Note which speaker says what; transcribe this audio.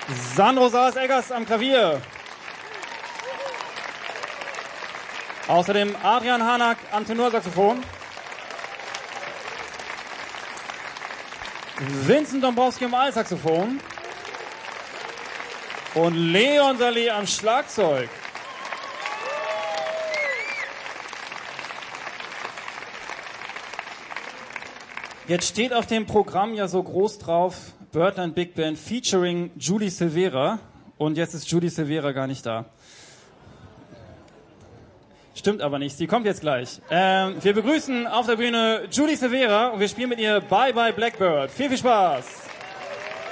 Speaker 1: Sandro Saas-Eggers am Klavier. Außerdem Adrian Hanak am Tenorsaxophon. Vincent Dombrowski am Altsaxophon. Und Leon Saleh am Schlagzeug. Jetzt steht auf dem Programm ja so groß drauf, Birdland Big Band featuring Judy Silvera. Und jetzt ist Judy Silvera gar nicht da. Stimmt aber nicht, sie kommt jetzt gleich. Wir begrüßen auf der Bühne Judy Silvera und wir spielen mit ihr Bye Bye Blackbird. Viel Spaß!